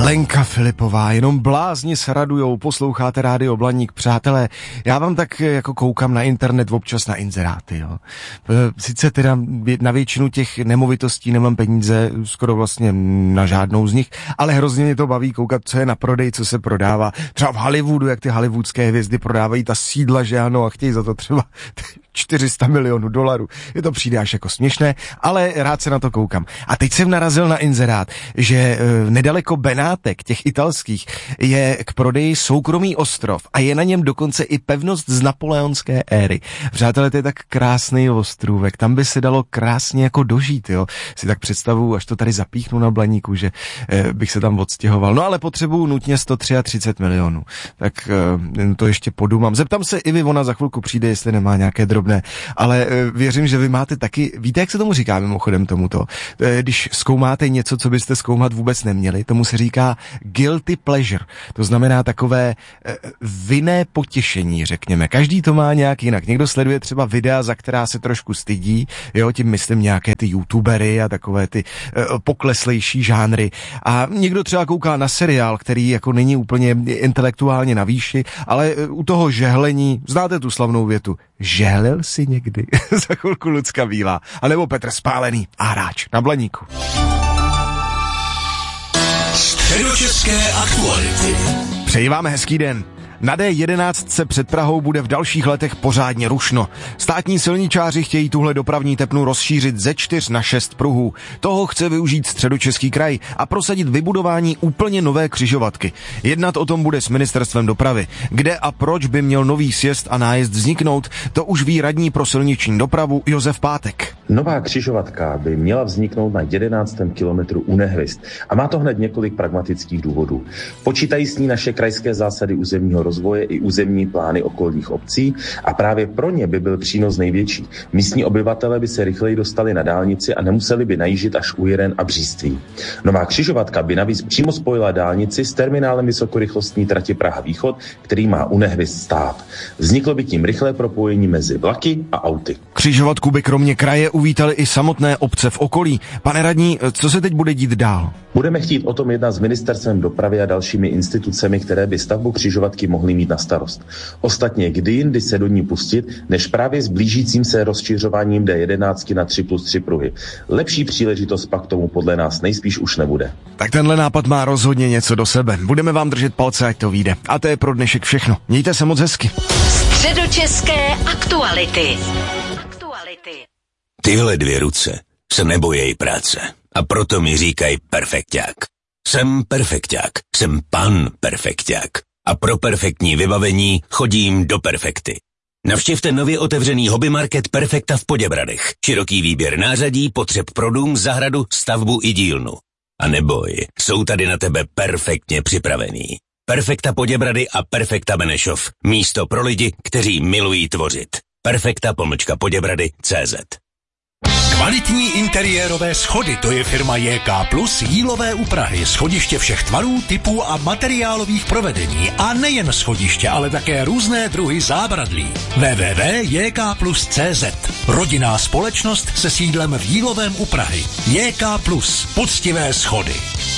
Lenka Filipová, jenom blázni se radujou, posloucháte Rádio Blaník, přátelé. Já vám tak jako koukám na internet občas na inzeráty, jo. Sice teda na většinu těch nemovitostí nemám peníze, skoro vlastně na žádnou z nich, ale hrozně mě to baví koukat, co je na prodej, co se prodává. Třeba v Hollywoodu, jak ty hollywoodské hvězdy prodávají ta sídla, že ano, a chtějí za to třeba 400 milionů dolarů. Je to přijde až jako směšné, ale rád se na to koukám. A teď jsem narazil na inzerát, že nedaleko Benátek, těch italských, je k prodeji soukromý ostrov a je na něm dokonce i pevnost z napoleonské éry. Přátelé, to je tak krásný ostrůvek, tam by se dalo krásně jako dožít, jo. Si tak představuju, až to tady zapíchnu na Blaníku, že bych se tam odstěhoval. No ale potřebuju nutně 133 milionů. Tak to ještě podumám. Zeptám se Ivy, ona za chvilku přijde, jestli nemá nějaké drobné, ale věřím, že vy máte taky, víte, jak se tomu říká mimochodem tomuto? Když zkoumáte něco, co byste zkoumat vůbec neměli, tomu se říká guilty pleasure. To znamená takové vinné potěšení, řekněme. Každý to má nějak jinak. Někdo sleduje třeba videa, za která se trošku stydí, jo, tím myslím nějaké ty youtubery a takové ty pokleslejší žánry. A někdo třeba kouká na seriál, který jako není úplně intelektuálně na výši, ale u toho žehlení, znáte tu slavnou větu, žehlil si někdy? Za chvilku Lucka Bílá, anebo Petr Spálený a Hráč na Blaníku. Středočeské aktuality. Přeji vám hezký den. Na D11 před Prahou bude v dalších letech pořádně rušno. Státní silničáři chtějí tuhle dopravní tepnu rozšířit ze 4 na 6 pruhů. Toho chce využít Středočeský kraj a prosadit vybudování úplně nové křižovatky. Jednat o tom bude s ministerstvem dopravy. Kde a proč by měl nový sjezd a nájezd vzniknout, to už ví radní pro silniční dopravu Josef Pátek. Nová křižovatka by měla vzniknout na 11. kilometru u Nehvězd a má to hned několik pragmatických důvodů. Počítají s ní naše krajské zásady územního rozvoje i územní plány okolních obcí a právě pro ně by byl přínos největší. Místní obyvatelé by se rychleji dostali na dálnici a nemuseli by najíždět až u Jiren a Bříství. Nová křižovatka by navíc přímo spojila dálnici s terminálem vysokorychlostní trati Praha-Východ, který má u Nehvězd stát. Vzniklo by tím rychlé propojení mezi vlaky a auty. Křižovatku by kromě kraje uvítali i samotné obce v okolí. Pane radní, co se teď bude dít dál? Budeme chtít o tom jednat s ministerstvem dopravy a dalšími institucemi, které by stavbu křižovatky mohly mít na starost. Ostatně, kdy jindy se do ní pustit, než právě s blížícím se rozšiřováním D11 na 3+3 pruhy. Lepší příležitost pak tomu podle nás nejspíš už nebude. Tak tenhle nápad má rozhodně něco do sebe. Budeme vám držet palce, ať to vyjde. A to je pro dnešek všechno. Mějte se moc hezky. Středočeské aktuality. Tyhle dvě ruce se nebojí práce a proto mi říkají perfekťák. Jsem perfekťák, jsem pan perfekťák a pro perfektní vybavení chodím do Perfekty. Navštivte nově otevřený hobby market Perfekta v Poděbradech. Široký výběr nářadí, potřeb pro dům, zahradu, stavbu i dílnu. A neboj, jsou tady na tebe perfektně připravený. Perfekta Poděbrady a Perfekta Benešov. Místo pro lidi, kteří milují tvořit. Perfekta-Poděbrady.cz. Kvalitní interiérové schody, to je firma JK Plus Jílové u Prahy. Schodiště všech tvarů, typů a materiálových provedení. A nejen schodiště, ale také různé druhy zábradlí. www.jkplus.cz. Rodinná společnost se sídlem v Jílovém u Prahy. JK Plus. Poctivé schody.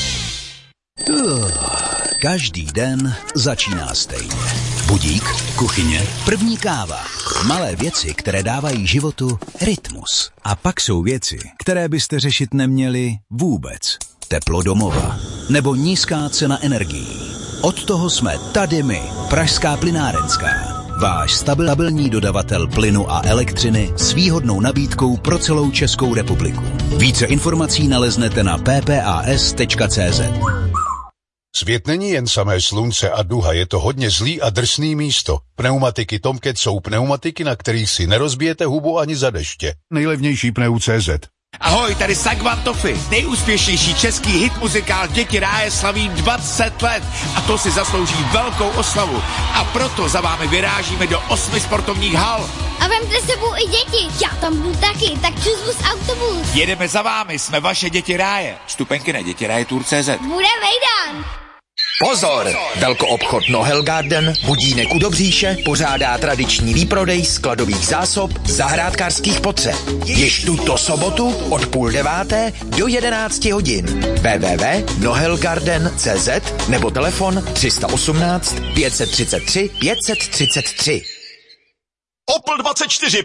Každý den začíná stejně. Budík, kuchyně, první káva. Malé věci, které dávají životu rytmus. A pak jsou věci, které byste řešit neměli vůbec. Teplo domova nebo nízká cena energií. Od toho jsme tady my, Pražská plynárenská. Váš stabilní dodavatel plynu a elektřiny s výhodnou nabídkou pro celou Českou republiku. Více informací naleznete na ppas.cz. Svět není jen samé slunce a duha, je to hodně zlý a drsný místo. Pneumatiky Tomcat jsou pneumatiky, na kterých si nerozbijete hubu ani za deště. Nejlevnější pneu.cz. Ahoj, tady Sagvan Toffy. Nejúspěšnější český hit muzikál Děti ráje slaví 20 let a to si zaslouží velkou oslavu. A proto za vámi vyrážíme do 8 sportovních hal. A vemte sebou i děti. Já tam budu taky, tak přizvu autobus. Jedeme za vámi, jsme vaše Děti ráje. Vstupenky na dětirajetur.cz. Bude vejdan. Pozor! Velkoobchod Nohel Garden, Budínek u Dobříše, pořádá tradiční výprodej skladových zásob zahrádkářských potřeb. Již tuto sobotu od 8:30 do 11 hodin. www.nohelgarden.cz nebo telefon 318 533 533. Opel 24